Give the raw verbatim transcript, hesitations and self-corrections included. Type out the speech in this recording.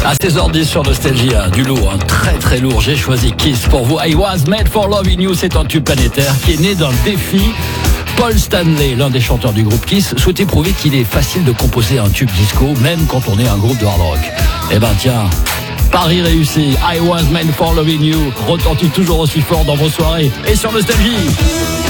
À seize heures dix sur Nostalgie, hein, du lourd, hein, très très lourd. J'ai choisi Kiss pour vous. I Was Made for Loving You, c'est un tube planétaire qui est né d'un défi. Paul Stanley, l'un des chanteurs du groupe Kiss, souhaitait prouver qu'il est facile de composer un tube disco, même quand on est un groupe de hard rock. Eh ben tiens, pari réussi. I Was Made for Loving You retentit toujours aussi fort dans vos soirées et sur Nostalgie.